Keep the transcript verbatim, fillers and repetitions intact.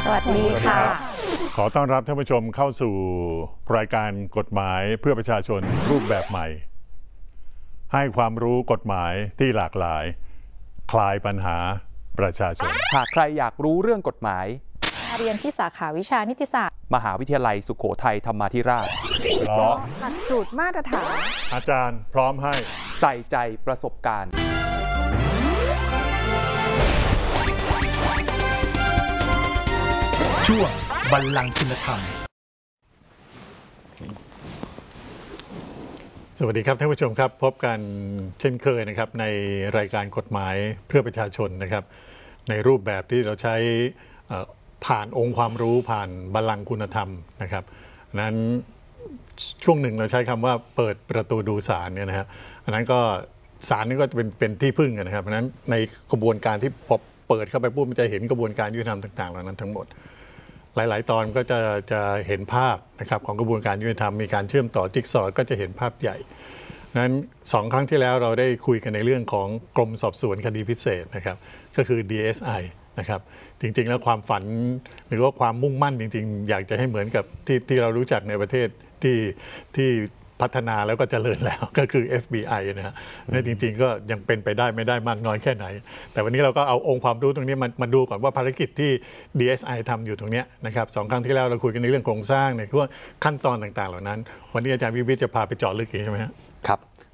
สวัสดีค่ะขอต้อนรับท่านผู้ชมเข้าสู่รายการกฎหมายเพื่อประชาชนรูปแบบใหม่ให้ความรู้กฎหมายที่หลากหลายคลายปัญหาประชาชนหากใครอยากรู้เรื่องกฎหมายเรียนที่สาขาวิชานิติศาสตร์มหาวิทยาลัยสุโขทัยธรรมาธิราชเพราะหลักสูตรมาตรฐานอาจารย์พร้อมให้ใส่ใจประสบการณ์ช่วงบัลลังก์คุณธรรมสวัสดีครับท่านผู้ชมครับพบกันเช่นเคยนะครับในรายการกฎหมายเพื่อประชาชนนะครับในรูปแบบที่เราใช้ผ่านองค์ความรู้ผ่านบัลลังก์คุณธรรมนะครับนั้นช่วงหนึ่งเราใช้คำว่าเปิดประตูดูศาลเนี่ยนะครับอันนั้นก็ศาลนี่ก็จะเป็นเป็นที่พึ่งนะครับเพราะนั้นในกระบวนการที่พอเปิดเข้าไปปุ๊บมันจะเห็นกระบวนการยุติธรรมต่างๆเหล่านั้นทั้งหมดหลายๆตอนก็จะจะเห็นภาพนะครับของกระบวนการยุติธรรมมีการเชื่อมต่อจิ๊กซอว์ก็จะเห็นภาพใหญ่นั้นสองครั้งที่แล้วเราได้คุยกันในเรื่องของกรมสอบสวนคดีพิเศษนะครับก็คือ ดี เอส ไอ นะครับจริงๆแล้วความฝันหรือว่าความมุ่งมั่นจริงๆอยากจะให้เหมือนกับที่ที่เรารู้จักในประเทศที่ที่พัฒนาแล้วก็เจริญแล้วก็คือ เอฟ บี ไอ นะฮะนั่นจริงๆก็ยังเป็นไปได้ไม่ได้มากน้อยแค่ไหนแต่วันนี้เราก็เอาองค์ความรู้ตรงนี้มามาดูก่อนว่าภารกิจที่ ดี เอส ไอ ทำอยู่ตรงนี้นะครับสองครั้งที่แล้วเราคุยกันในเรื่องโครงสร้างในพวกขั้นตอนต่างๆเหล่านั้นวันนี้อาจารย์วิวิทย์จะพาไปเจาะลึกอีกใช่ไหมครับครับ